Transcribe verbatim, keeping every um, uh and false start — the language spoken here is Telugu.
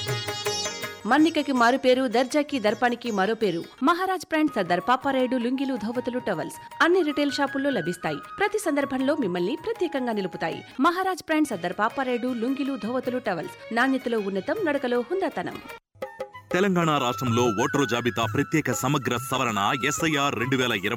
మన్నికకి మారు పేరు, దర్జాకి దర్పానికి మరో పేరు. మహారాజ్ బ్రాండ్ సర్దార్ పాపారాయుడు లుంగీలు, ధోవతులు, టవల్స్ అన్ని రిటైల్ షాపుల్లో లభిస్తాయి. ప్రతి సందర్భంలో మిమ్మల్ని ప్రత్యేకంగా నిలుపుతాయి. మహారాజ్ బ్రాండ్ సర్దార్ పాపారాయుడు లుంగీలు, ధోవతులు, టవల్స్ నాణ్యతలో ఉన్నతం, నడకలో హుందాతనం. తెలంగాణ రాష్ట్రంలో ఓటరు జాబితా ప్రత్యేక సమగ్ర సవరణ ఎస్ఐఆర్ రెండు వేల ఇరవై